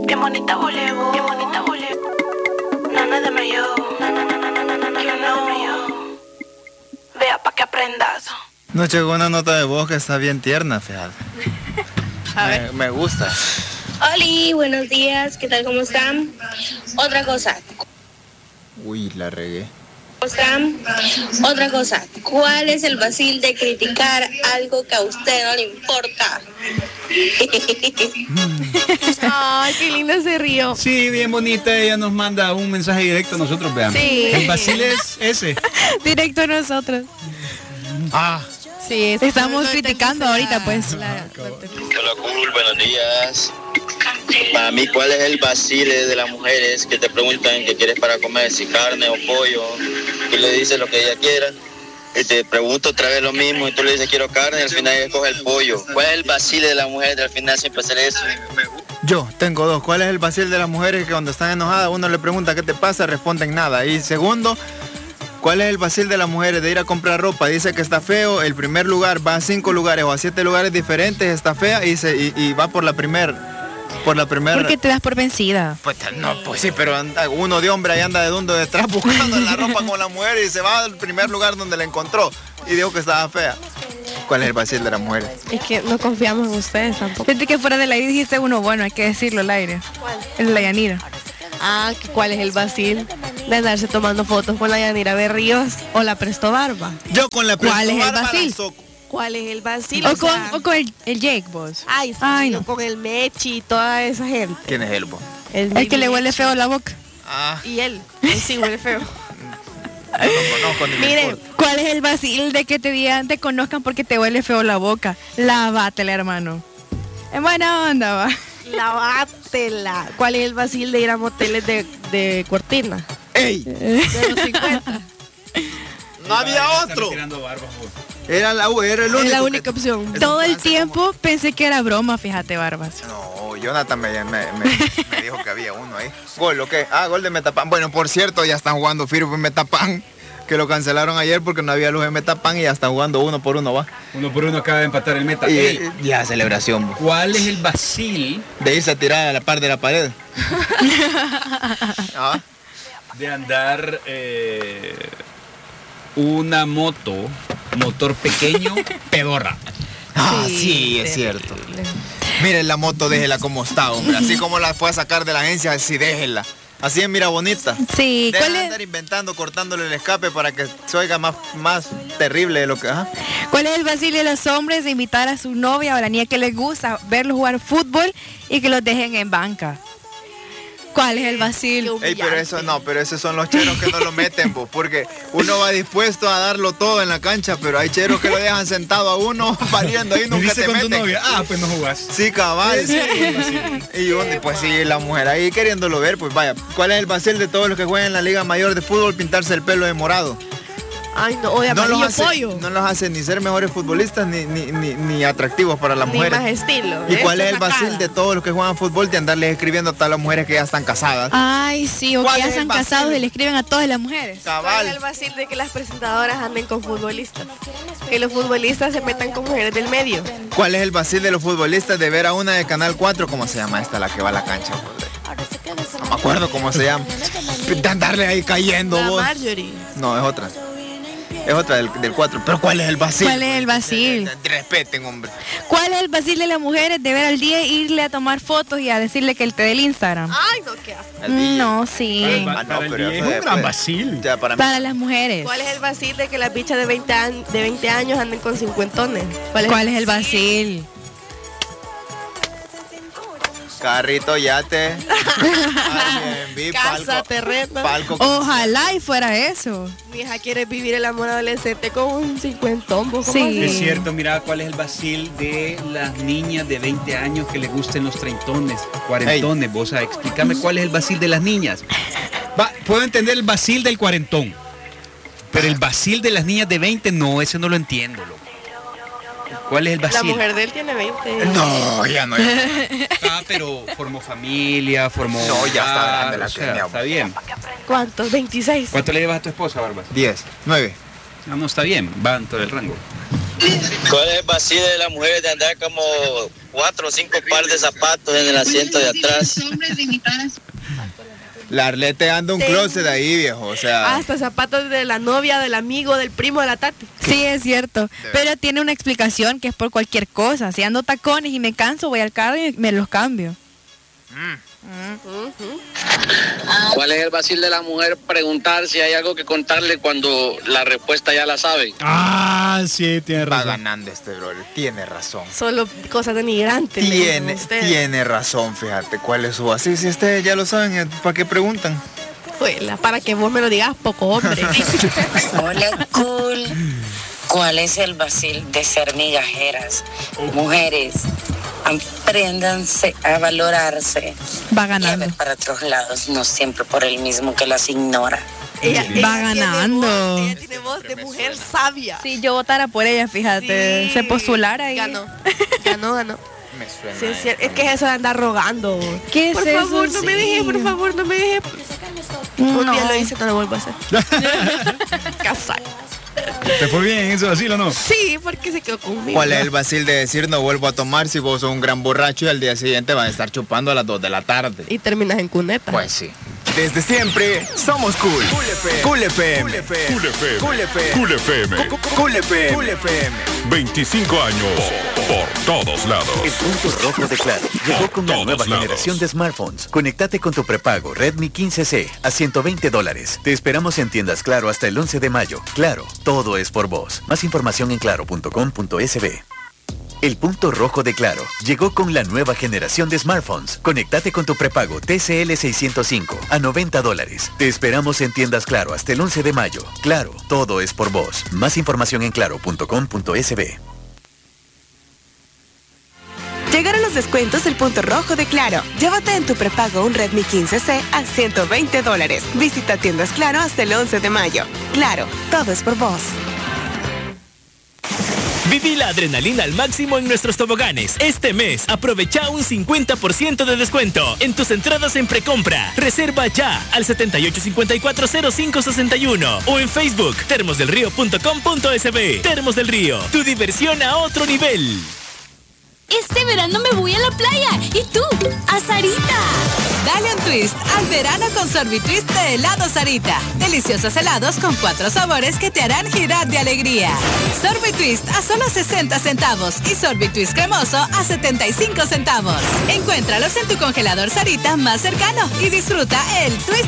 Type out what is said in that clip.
Bien bonita voleo, bien bonita voleo. Nana de mayo, que no. Vea pa' que aprendas. No llegó una nota de voz que está bien tierna, fíjate. A ver. Me gusta. Oli, buenos días, ¿qué tal? ¿Cómo están? Otra cosa. Uy, la regué. ¿Cómo están? Otra cosa. ¿Cuál es el vacil de criticar algo que a usted no le importa? Ay, qué linda se rió. Sí, bien bonita. Ella nos manda un mensaje directo a nosotros, veamos. Sí. El vacil es ese. Directo a nosotros. Ah, Sí, estamos criticando ahorita, pues. Hola, cool, buenos días. Para mí, ¿cuál es el vacile de las mujeres que te preguntan qué quieres para comer? Si carne o pollo. Tú le dices lo que ella quiera. Y te pregunto otra vez lo mismo y tú le dices quiero carne y al final ella escoge el pollo. ¿Cuál es el vacile de las mujeres al final siempre hacer eso? yo tengo dos. ¿Cuál es el vacil de las mujeres que cuando están enojadas uno le pregunta qué te pasa, responden nada? Y segundo, ¿cuál es el vacil de las mujeres de ir a comprar ropa? Dice que está feo, el primer lugar va a 5 lugares o a 7 lugares diferentes, está fea y va por la primera. Porque te das por vencida. Pues no, pues sí, pero uno de hombre ahí anda de dundo detrás buscando la ropa con la mujer y se va al primer lugar donde la encontró y dijo que estaba fea. ¿Cuál es el vacil de las mujeres? Es que no confiamos en ustedes tampoco. Desde que fuera del aire dijiste uno, bueno, hay que decirlo al aire. ¿Cuál? El la Yanira. Ah, ¿cuál es el vacil de andarse tomando fotos con la Yanira Berríos o la Presto Barba? Yo con la ¿Cuál es el Bárbara vacil? Soco. ¿Cuál es el vacil? O con el Jake, vos. Ay, sí, Ay, no. o con el Mechi y toda esa gente. ¿Quién es él, vos? El que le huele feo la boca. Ah, Y él sí huele feo. no lo conozco ni me Miren, importa. ¿Cuál es el vacil de que te digan, te conozcan porque te huele feo la boca? Lávátela, hermano. En buena onda, va. lavátela. ¿Cuál es el vacil de ir a moteles de cortina? ¡Ey! De los 50. No había otro. Era el único. Es la única opción. Todo el tiempo pensé que era broma, fíjate, Barbas. No, Jonathan me dijo que había uno ahí. ¿Gol o qué? Ah, gol de Metapan. Bueno, por cierto, ya están jugando Firpo en Metapan, que lo cancelaron ayer porque no había luz en Metapan y ya están jugando 1-1, va. 1-1 acaba de empatar el Meta. Y Ey, ya celebración, bo. ¿cuál es el vacil De irse a tirar a la par de la pared. Ah, de andar una motor pequeño, pedorra? sí, es cierto. Miren la moto, déjela como está, hombre. Así como la fue a sacar de la agencia, así déjela. Así es, mira, bonita. Sí, Deja ¿cuál de es, andar inventando, cortándole el escape para que se oiga más terrible de lo que... Ajá. ¿Cuál es el vacil de los hombres de invitar a su novia o a la niña que les gusta verlos jugar fútbol y que los dejen en banca? ¿Cuál es el vacil? Ey, pero eso no, pero esos son los cheros que no lo meten, vos, porque uno va dispuesto a darlo todo en la cancha, pero hay cheros que lo dejan sentado a uno valiendo ahí, nunca Dice te con tu meten. novia, pues no jugás. Sí, cabal. Y pues sí, la mujer ahí queriéndolo ver, pues vaya. ¿Cuál es el vacil de todos los que juegan en la Liga Mayor de Fútbol? Pintarse el pelo de morado. Ay, no, o de amarillo pollo. No los hace ni ser mejores futbolistas ni atractivos para las Ni mujeres. más estilo. ¿Y cuál Eso es el vacil bacana. de todos los que juegan fútbol de andarles escribiendo a todas las mujeres que ya están casadas? Ay, sí, o ¿Cuál que ya es el están vacil? casados y le escriben a todas las mujeres. ¿Cuál es Cabal. el vacil de que las presentadoras anden con futbolistas? Que los futbolistas se metan con mujeres del medio. ¿Cuál es el vacil de los futbolistas de ver a una de Canal 4? ¿Cómo se llama esta, la que va a la cancha? No me acuerdo cómo se llama. De andarle ahí cayendo, La vos. Marjorie. No, es otra. Es otra del 4. ¿Pero cuál es el vacil? ¿Cuál es el vacil? Respeten, hombre. ¿Cuál es el vacil de las mujeres de ver al día e irle a tomar fotos y a decirle que él te dé el Instagram? Ay, no, qué asco. El DJ. No, sí. Ah, no, pero es eso un después. gran vacil. Ya, para mí. Para las mujeres. ¿Cuál es el vacil de que las bichas de 20 años anden con cincuentones? ¿Cuál es el vacil? Carrito, yate. Airbnb, Casa, terreno. palco. Ojalá y fuera eso. Mi hija quiere vivir el amor adolescente con un cincuentón. ¿Vos cómo Sí. así? Es cierto, mira cuál es el vacil de las niñas de 20 años que les gusten los treintones, cuarentones. Vos, explícame cuál es el vacil de las niñas. Puedo entender el vacil del cuarentón, pero el vacil de las niñas de 20, no, ese no lo entiendo, loco. ¿Cuál es el La vacil? mujer de él tiene 20. No, ya no. Pero formó familia, formó... No, ya está hogar, grande la o sea, Kenia, está bien. ¿Cuántos? 26. ¿Cuánto le llevas a tu esposa, Barbas? 10, 9. No, está bien, va dentro del rango. ¿Cuál es el vacil de las mujeres de andar como 4 o 5 par de zapatos en el asiento de atrás. La Arlete anda un closet ahí, viejo, o sea. Hasta zapatos de la novia, del amigo, del primo de la tati. Sí, es cierto. Pero tiene una explicación que es por cualquier cosa. Si ando tacones y me canso, voy al carro y me los cambio. ¿Cuál es el vacil de la mujer? Preguntar si hay algo que contarle cuando la respuesta ya la sabe. Ah, sí, tiene Va razón. ganando este brother, tiene razón. Solo cosas denigrantes. le dicen a ustedes. Tiene razón, fíjate, ¿cuál es su vacil? Si ustedes ya lo saben, ¿para qué preguntan? Juela, para que vos me lo digas, poco hombre. Hola, cool. ¿Cuál es el vacil de ser migajeras? Mujeres, apréndanse a valorarse. Va Y a ganando. ver para otros lados, no siempre por el mismo que las ignora. Ella Va ganando. Ella tiene voz de mujer sabia. Si yo votara por ella, fíjate, Sí. se postulara y Ganó. Me suena. Sí, es que es eso de andar rogando. ¿Qué es Por eso? favor, no me deje, por favor, no me deje. Un día lo hice, no lo vuelvo a hacer. Casar. ¿Te fue bien eso así o no? Sí, porque se quedó conmigo. ¿Cuál es el vacil de decir no vuelvo a tomar si vos sos un gran borracho y al día siguiente van a estar chupando a las 2 de la tarde? Y terminas en cuneta. Pues sí. Desde siempre somos cool. Cool FM. Cool FM. Cool FM. Cool FM. Cool FM. Cool FM. Cool FM. 25 años por todos lados. El punto rojo de Claro llegó con la nueva generación de smartphones. Conéctate con tu prepago Redmi 15C a $120. Te esperamos en tiendas Claro hasta el 11 de mayo. Claro, todo es por vos. Más información en claro.com.sb. El punto rojo de Claro llegó con la nueva generación de smartphones. Conéctate con tu prepago TCL 605 a $90. Te esperamos en tiendas Claro hasta el 11 de mayo. Claro, todo es por vos. Más información en claro.com.sb. Llegaron los descuentos del punto rojo de Claro. Llévate en tu prepago un Redmi 15C a $120. Visita tiendas Claro hasta el 11 de mayo. Claro, todo es por vos. Viví la adrenalina al máximo en nuestros toboganes. Este mes, aprovecha un 50% de descuento en tus entradas en precompra. Reserva ya al 78540561 o en Facebook termosdelrío.com.sb. Termos del Río, tu diversión a otro nivel. Este verano me voy a la playa. ¿Y tú? ¡A Sarita! Dale un twist al verano con Sorbitwist de helado Sarita. Deliciosos helados con 4 sabores que te harán girar de alegría. Sorbitwist a solo 60 centavos y Sorbitwist cremoso a 75 centavos. Encuéntralos en tu congelador Sarita más cercano y disfruta el twist